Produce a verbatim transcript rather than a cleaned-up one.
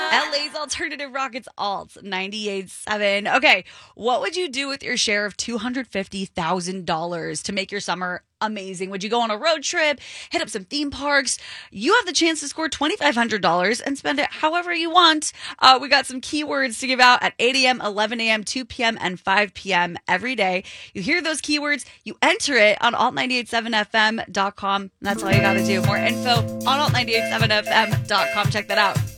L A's Alternative Rockets Alt ninety-eight point seven. Okay, what would you do with your share of two hundred fifty thousand dollars to make your summer amazing? Would you go on a road trip, hit up some theme parks? You have the chance to score twenty-five hundred dollars and spend it however you want. Uh, we got some keywords to give out at eight a.m., eleven a.m., two p.m., and five p.m. every day. You hear those keywords, you enter it on alt nine eight seven f m dot com. That's all you got to do. More info on alt nine eight seven f m dot com. Check that out.